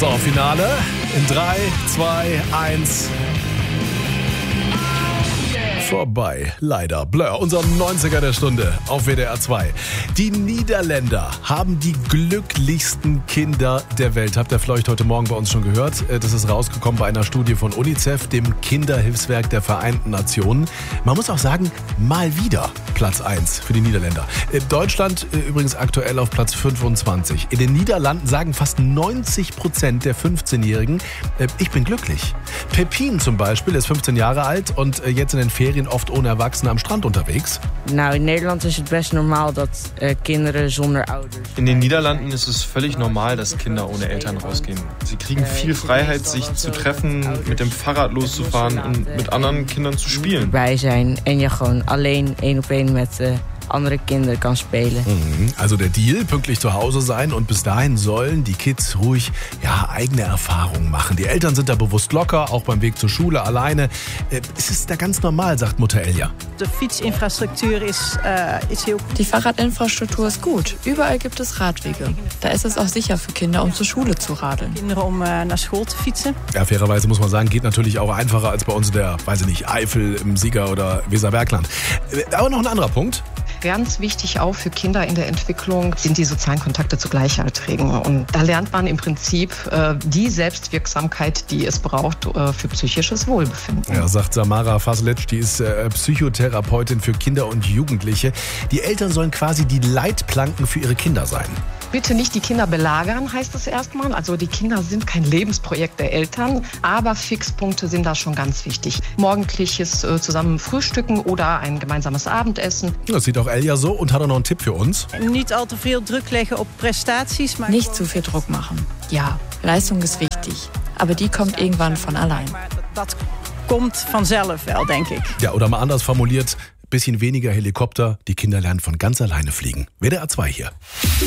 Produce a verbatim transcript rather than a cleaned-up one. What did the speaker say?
So, Finale in drei, zwei, eins. Vorbei, leider. Blur, unser neunziger der Stunde auf W D R zwei. Die Niederländer haben die glücklichsten Kinder der Welt. Habt ihr vielleicht heute Morgen bei uns schon gehört? Das ist rausgekommen bei einer Studie von UNICEF, dem Kinderhilfswerk der Vereinten Nationen. Man muss auch sagen, mal wieder Platz eins für die Niederländer. Deutschland übrigens aktuell auf Platz fünfundzwanzig. In den Niederlanden sagen fast neunzig Prozent der fünfzehnjährigen, ich bin glücklich. Pepin zum Beispiel ist fünfzehn Jahre alt und jetzt in den Ferien oft ohne Erwachsene am Strand unterwegs. Nou, in Nederland ist es best normal, dass äh, Kinder zonder Ouders. In den Niederlanden ist es völlig normal, dass Kinder ohne Eltern rausgehen. Sie kriegen viel Freiheit, sich zu treffen, mit dem Fahrrad loszufahren und mit anderen Kindern zu spielen. Bij zijn en je gewoon alleen één op één met äh, andere Kinder kann spielen. Also der Deal, pünktlich zu Hause sein und bis dahin sollen die Kids ruhig ja, eigene Erfahrungen machen. Die Eltern sind da bewusst locker, auch beim Weg zur Schule alleine. Es ist da ganz normal, sagt Mutter Elja. Die Fietsinfrastruktur ist, äh, ist heel gut. Die Fahrradinfrastruktur ist gut. Überall gibt es Radwege. Da ist es auch sicher für Kinder, um zur Schule zu radeln. Kinder um äh, naar school te fietsen. Ja, fairerweise muss man sagen, geht natürlich auch einfacher als bei uns in der, weiß ich nicht, Eifel, im Sieger oder Weserbergland. Aber noch ein anderer Punkt. Ganz wichtig auch für Kinder in der Entwicklung sind die sozialen Kontakte zu Gleichaltrigen. Und da lernt man im Prinzip äh, die Selbstwirksamkeit, die es braucht äh, für psychisches Wohlbefinden. Ja, sagt Samara Faslic, die ist äh, Psychotherapeutin für Kinder und Jugendliche. Die Eltern sollen quasi die Leitplanken für ihre Kinder sein. Bitte nicht die Kinder belagern, heißt es erstmal. Also die Kinder sind kein Lebensprojekt der Eltern, aber Fixpunkte sind da schon ganz wichtig. Morgendliches äh, zusammen frühstücken oder ein gemeinsames Abendessen. Das sieht auch Elja so und hat auch noch einen Tipp für uns. Niet al te veel druk leggen op prestaties. Maar Nicht zu viel Druck machen. Ja, Leistung ist wichtig, aber die kommt irgendwann von allein. Dat komt vanzelf wel, denk ik. Ja, oder mal anders formuliert, bisschen weniger Helikopter, die Kinder lernen von ganz alleine fliegen. W D R zwei hier.